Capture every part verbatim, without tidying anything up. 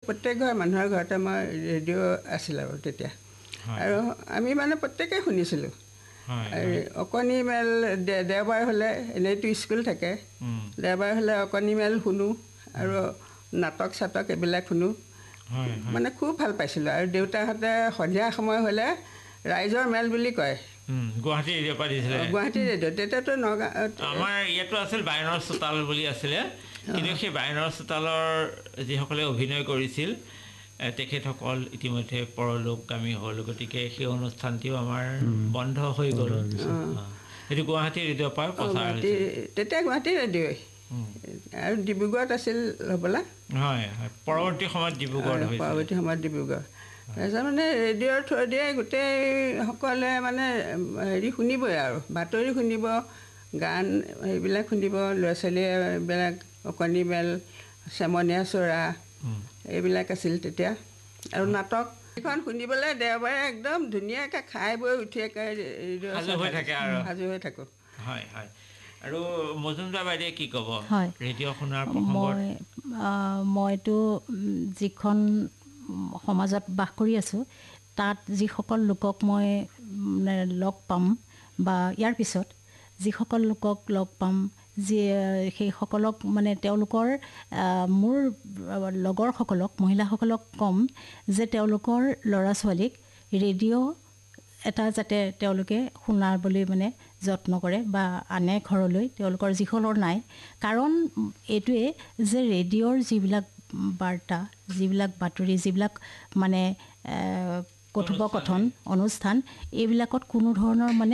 প্ৰত্যেক ঘৰ মানুহৰ ঘৰতে মই ৰেডিঅ' আছিল আৰু তেতিয়া আৰু আমি মানে প্ৰত্যেকেই শুনিছিলোঁ অকণি মেল দেওবাৰ হ'লে এনেইতো স্কুল থাকে দেওবাৰ হ'লে অকণি মেল শুনো আৰু নাটক চাটক এইবিলাক শুনো মানে খুব ভাল পাইছিলোঁ আৰু দেউতাহঁতে সন্ধিয়া সময় হ'লে ৰাইজৰ মেল বুলি কয় গুৱাহাটী ৰেডিঅ' পৰা দিছিলে গুৱাহাটী ৰেডিঅ' তেতিয়াতো নগাঁৱত আমাৰ ইয়াতো আছিল বায়নৰ চোতাল বুলি আছিলে কিন্তু সেই বায়নৰ চোতালৰ যিসকলে অভিনয় কৰিছিল তেখেতসকল ইতিমধ্যে পৰলোকগামী হ'ল গতিকে সেই অনুষ্ঠানটিও আমাৰ বন্ধ হৈ গ'ল সেইটো গুৱাহাটী ৰেডিঅ'ৰ পৰা প্ৰচাৰ হৈছিল তেতিয়া গুৱাহাটী ৰেডিঅ'ই আৰু ডিব্ৰুগড়ত আছিল হ'বলা হয় হয় পৰৱৰ্তী সময়ত ডিব্ৰুগড় হৈছিল পৰৱৰ্তী সময়ত ডিব্ৰুগড় তাৰপিছত মানে ৰেডিঅ'ৰ থৈ দিয়ে গোটেই সকলে মানে হেৰি শুনিবই আৰু বাতৰি শুনিব গান এইবিলাক শুনিব ল'ৰা ছোৱালীয়ে এইবিলাক অকণি মেল চেমনীয়া চৰা এইবিলাক আছিল তেতিয়া আৰু নাটক এইখন শুনিবলৈ দেওবাৰে একদম ধুনীয়াকৈ খাই বৈ উঠি সাজু হৈ থাকে আৰু সাজু হৈ থাকোঁ হয় হয় আৰু মজুমদাৰ বাইদেৱে কি ক'ব হয় ৰেডিঅ' শুনাৰ মই মইতো যিখন সমাজত বাস কৰি আছোঁ তাত যিসকল লোকক মই লগ পাম বা ইয়াৰ পিছত যিসকল লোকক লগ পাম যি সেইসকলক মানে তেওঁলোকৰ মোৰ লগৰসকলক মহিলাসকলক ক'ম যে তেওঁলোকৰ ল'ৰা ছোৱালীক ৰেডিঅ' এটা যাতে তেওঁলোকে শুনাবলৈ মানে যত্ন কৰে বা আনে ঘৰলৈ তেওঁলোকৰ যিসকলৰ নাই কাৰণ এইটোৱে যে ৰেডিঅ'ৰ যিবিলাক বাৰ্তা যিবিলাক বাতৰি যিবিলাক মানে কথোপকথন অনুষ্ঠান এইবিলাকত কোনো ধৰণৰ মানে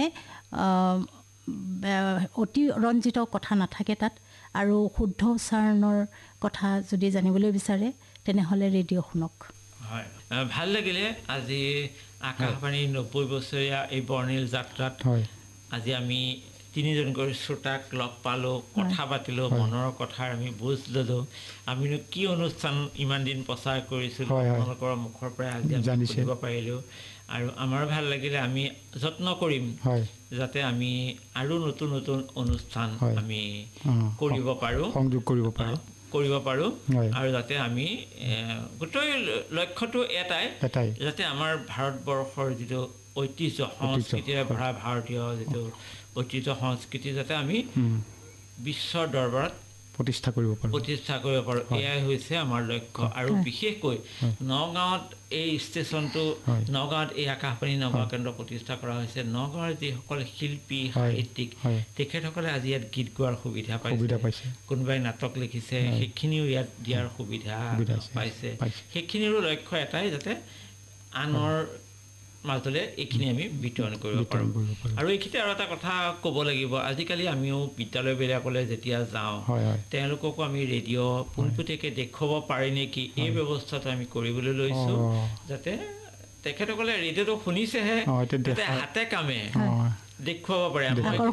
অতিৰঞ্জিত কথা নাথাকে তাত আৰু শুদ্ধ উচ্চাৰণৰ কথা যদি জানিবলৈ বিচাৰে তেনেহ'লে ৰেডিঅ' শুনক হয় ভাল লাগিলে আজি আকাশবাণীৰ নব্বৈ বছৰীয়া এই বৰ্ণিল যাত্ৰাত আজি আমি তিনিজনকৈ শ্ৰোতাক লগ পালোঁ কথা পাতিলোঁ মনৰ কথাৰ আমি বুজ ল'লোঁ আমিনো কি অনুষ্ঠান ইমান দিন প্ৰচাৰ কৰিছিলোঁ আপোনালোকৰ মুখৰ পৰাই আজি আমি শুনিব পাৰিলোঁ আৰু আমাৰ ভাল লাগিলে আমি যত্ন কৰিম যাতে আমি আৰু নতুন নতুন অনুষ্ঠান আমি কৰিব পাৰোঁ সংযোগ কৰিব পাৰোঁ কৰিব পাৰোঁ আৰু যাতে আমি গোটেই লক্ষ্যটো এটাই যাতে আমাৰ ভাৰতবৰ্ষৰ যিটো ঐতিহ্য সংস্কৃতিৰে ভৰা ভাৰতীয় যিটো ঐতিহ্য সংস্কৃতি যাতে আমি বিশ্বৰ দৰবাৰত প্ৰতিষ্ঠা কৰিব পাৰোঁ প্ৰতিষ্ঠা কৰিব পাৰোঁ এয়াই হৈছে আমাৰ লক্ষ্য আৰু বিশেষকৈ নগাঁৱত এই ষ্টেচনটো নগাঁৱত এই আকাশবাণী নগাঁও কেন্দ্ৰ প্ৰতিষ্ঠা কৰা হৈছে নগাঁৱৰ যিসকল শিল্পী সাহিত্যিক তেখেতসকলে আজি ইয়াত গীত গোৱাৰ সুবিধা পাইছে কোনোবাই নাটক লিখিছে সেইখিনিও ইয়াত দিয়াৰ সুবিধা পাইছে সেইখিনিৰো লক্ষ্য এটাই যাতে আনৰ মাজলৈ এইখিনি আমি বিতৰণ কৰিব পাৰোঁ আৰু এইখিনিতে আৰু এটা কথা ক'ব লাগিব আজিকালি আমিও বিদ্যালয়বিলাকলৈ যেতিয়া যাওঁ তেওঁলোককো আমি ৰেডিঅ' পোনপটীয়াকৈ দেখুৱাব পাৰি নেকি এই ব্যৱস্থাটো আমি কৰিবলৈ লৈছোঁ যাতে তেখেতসকলে ৰেডিঅ'টো শুনিছেহে যাতে হাতে কামে দেখুৱাব পাৰে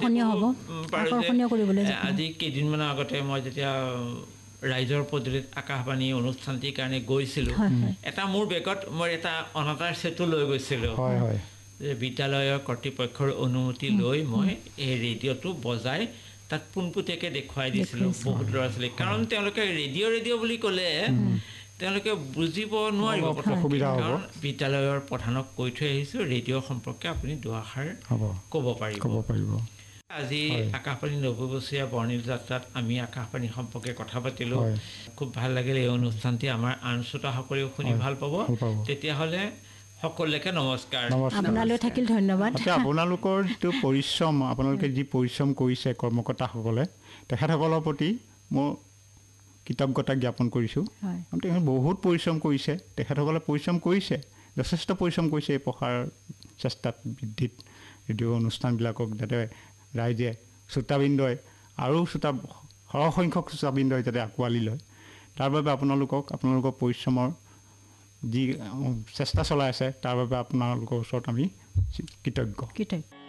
আজি কেইদিনমানৰ আগতে মই যেতিয়া ৰাইজৰ পদূলিত আকাশবাণী অনুষ্ঠানটিৰ কাৰণে গৈছিলোঁ এটা মোৰ বেগত মই এটা অনাতাঁৰ চেটু লৈ গৈছিলোঁ যে বিদ্যালয়ৰ কৰ্তৃপক্ষৰ অনুমতি লৈ মই এই ৰেডিঅ'টো বজাই তাত পোনপটীয়াকৈ দেখুৱাই দিছিলোঁ বহুত ল'ৰা ছোৱালীক কাৰণ তেওঁলোকে ৰেডিঅ' ৰেডিঅ' বুলি ক'লে তেওঁলোকে বুজিব নোৱাৰিব কাৰণ বিদ্যালয়ৰ প্ৰধানক কৈ থৈ আহিছোঁ ৰেডিঅ' সম্পৰ্কে আপুনি দুআষাৰ ক'ব পাৰিব আজি আকাশবাণী নব্বৈ বছৰীয়া বৰ্ণিল যাত্ৰাত আমি আকাশবাণী সম্পৰ্কে কথা পাতিলোঁ খুব ভাল লাগিলে এই অনুষ্ঠানটি আমাৰ আন শ্ৰোতাসকলেও শুনি ভাল পাব তেতিয়াহ'লে সকলোকে নমস্কাৰ আপোনালৈ থাকিল ধন্যবাদ আপোনালোকৰ যিটো পৰিশ্ৰম আপোনালোকে যি পৰিশ্ৰম কৰিছে কৰ্মকৰ্তাসকলে তেখেতসকলৰ প্ৰতি মই কৃতজ্ঞতা জ্ঞাপন কৰিছোঁ তেখেতে বহুত পৰিশ্ৰম কৰিছে তেখেতসকলে পৰিশ্ৰম কৰিছে যথেষ্ট পৰিশ্ৰম কৰিছে এই প্ৰসাৰ চেষ্টাত বৃদ্ধিত ৰেডিঅ' অনুষ্ঠানবিলাকক যাতে ৰাইজে শ্ৰোতাবৃন্দই আৰু শ্ৰোতা সৰহ সংখ্যক শ্ৰোতাবৃন্দই যাতে আঁকোৱালি লয় তাৰ বাবে আপোনালোকক আপোনালোকৰ পৰিশ্ৰমৰ যি চেষ্টা চলাই আছে তাৰ বাবে আপোনালোকৰ ওচৰত আমি কৃতজ্ঞ কৃতজ্ঞ